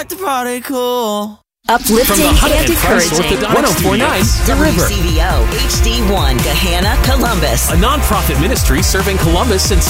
Act the party cool. Uplifting From the Hut and and Price encouraging. Orthodontic Studios, The River. WCVO HD1 Gahanna, Columbus. A non-profit ministry serving Columbus and